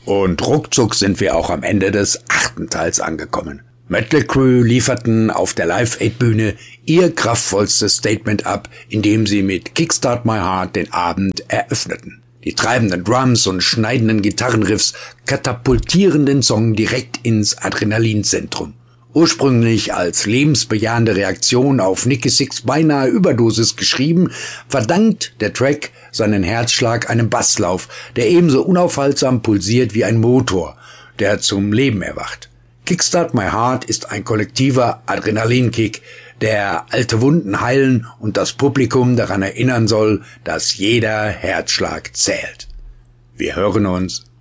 Und ruckzuck sind wir auch am Ende des 8. Teils angekommen. Mötley Crüe lieferten auf der Live-Aid-Bühne ihr kraftvollstes Statement ab, indem sie mit Kickstart My Heart den Abend eröffneten. Die treibenden Drums und schneidenden Gitarrenriffs katapultieren den Song direkt ins Adrenalinzentrum. Ursprünglich als lebensbejahende Reaktion auf Nikki Sixx beinahe Überdosis geschrieben, verdankt der Track seinen Herzschlag einem Basslauf, der ebenso unaufhaltsam pulsiert wie ein Motor, der zum Leben erwacht. Kickstart My Heart ist ein kollektiver Adrenalinkick, der alte Wunden heilen und das Publikum daran erinnern soll, dass jeder Herzschlag zählt. Wir hören uns